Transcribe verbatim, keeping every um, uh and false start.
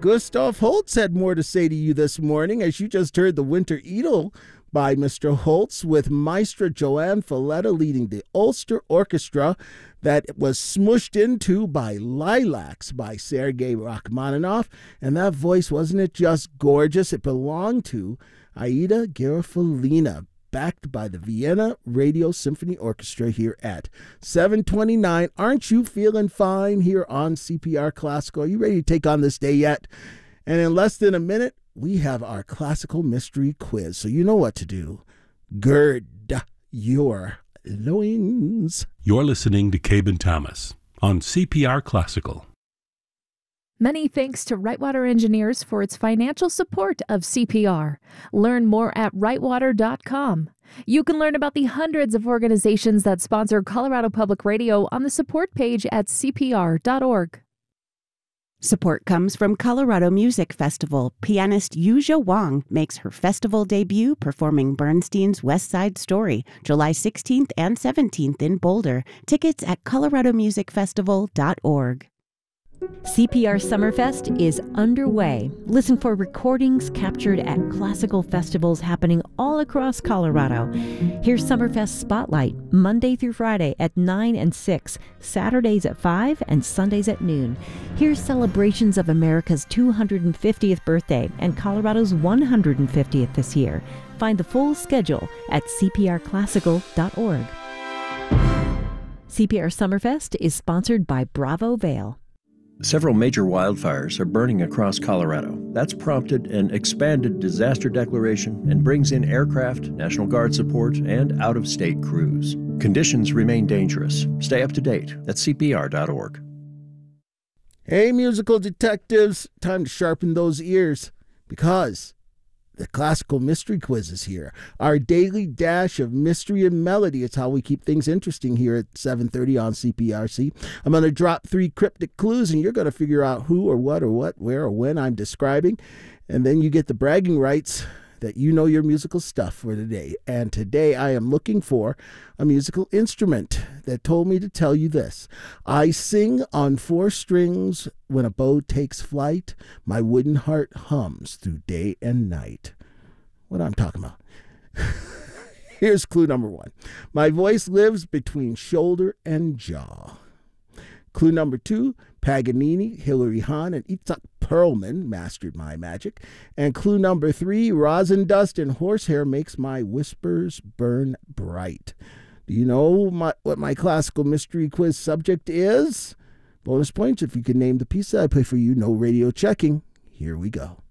Gustav Holst had more to say to you this morning, as you just heard the Winter Idyll by Mister Holst, with Maestra Joanne Falletta leading the Ulster Orchestra that was smushed into by Lilacs by Sergei Rachmaninoff. And that voice, wasn't it just gorgeous? It belonged to Aida Garofalina, backed by the Vienna Radio Symphony Orchestra here at seven twenty-nine. Aren't you feeling fine here on C P R Classical? Are you ready to take on this day yet? And in less than a minute, we have our classical mystery quiz. So you know what to do. Gird your loins. You're listening to Cabin Thomas on C P R Classical. Many thanks to Rightwater Engineers for its financial support of C P R. Learn more at rightwater dot com. You can learn about the hundreds of organizations that sponsor Colorado Public Radio on the support page at c p r dot org. Support comes from Colorado Music Festival. Pianist Yuzha Wang makes her festival debut performing Bernstein's West Side Story, July sixteenth and seventeenth in Boulder. Tickets at colorado music festival dot org. C P R Summerfest is underway. Listen for recordings captured at classical festivals happening all across Colorado. Here's Summerfest Spotlight, Monday through Friday at nine and six, Saturdays at five, and Sundays at noon. Here's celebrations of America's two hundred fiftieth birthday and Colorado's one hundred fiftieth this year. Find the full schedule at c p r classical dot org. C P R Summerfest is sponsored by Bravo Vale. Several major wildfires are burning across Colorado. That's prompted an expanded disaster declaration and brings in aircraft, National Guard support, and out-of-state crews. Conditions remain dangerous. Stay up to date at c p r dot org. Hey, musical detectives, time to sharpen those ears, because the classical mystery quiz is here. Our daily dash of mystery and melody. It's how we keep things interesting here at seven thirty on C P R C. I'm going to drop three cryptic clues, and you're going to figure out who or what or what, where or when I'm describing. And then you get the bragging rights that you know your musical stuff for today. And today I am looking for a musical instrument that told me to tell you this. I sing on four strings when a bow takes flight. My wooden heart hums through day and night. What I'm talking about. Here's clue number one. My voice lives between shoulder and jaw. Clue number two, Paganini, Hilary Hahn, and Itzhak Perlman mastered my magic. And clue number three, rosin dust and horsehair makes my whispers burn bright. Do you know my, what my classical mystery quiz subject is? Bonus points if you can name the piece that I play for you. No radio checking. Here we go.